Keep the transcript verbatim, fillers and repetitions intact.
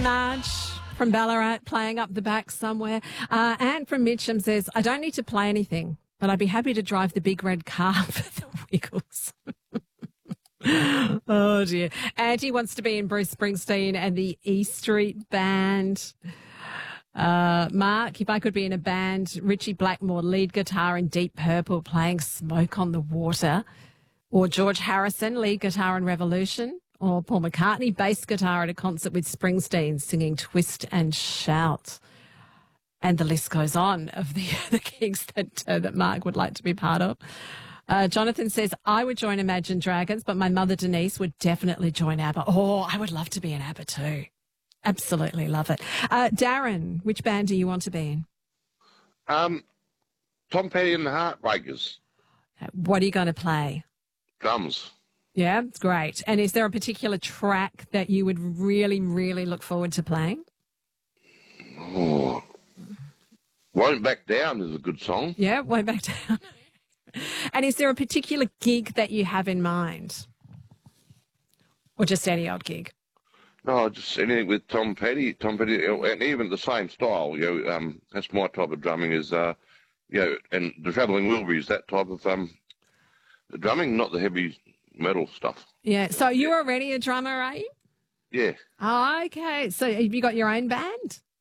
Marge from Ballarat playing up the back somewhere. Uh, Anne from Mitcham says, I don't need to play anything, but I'd be happy to drive the big red car for the Wiggles. Oh, dear. Auntie wants to be in Bruce Springsteen and the E Street Band. Uh, Mark, if I could be in a band, Richie Blackmore, lead guitar in Deep Purple, playing Smoke on the Water. Or George Harrison, lead guitar in Revolution. Or Paul McCartney, bass guitar at a concert with Springsteen, singing Twist and Shout. And the list goes on of the, the gigs that, uh, that Mark would like to be part of. Uh, Jonathan says, I would join Imagine Dragons, but my mother Denise would definitely join ABBA. Oh, I would love to be in ABBA too. Absolutely love it. Uh, Darren, which band do you want to be in? Um, Tom Petty and the Heartbreakers. What are you going to play? Drums. Yeah, great. And is there a particular track that you would really, really look forward to playing? Oh, Won't Back Down is a good song. Yeah, Won't Back Down. And is there a particular gig that you have in mind? Or just any old gig? No, just anything with Tom Petty, Tom Petty, and even the same style. You know, um, that's my type of drumming. Is uh, you know, and the Travelling Wilburys, that type of um, drumming, not the heavy metal stuff. Yeah. So you're already a drummer, are you? Yeah. Oh, okay. So have you got your own band?